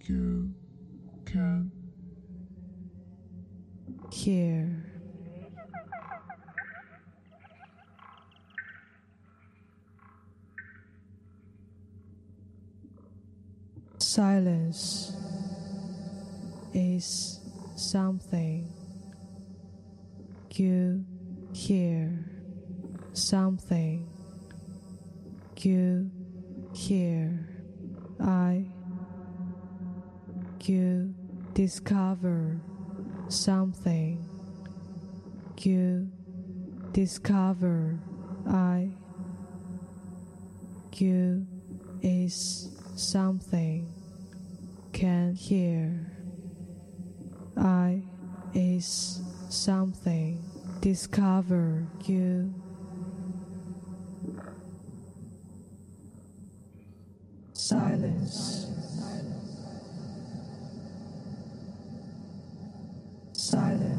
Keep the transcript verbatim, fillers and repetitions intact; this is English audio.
You can hear. Silence is something you hear, something you hear. I, you discover something you discover. I, you is something can hear. I is something discover. You silence silence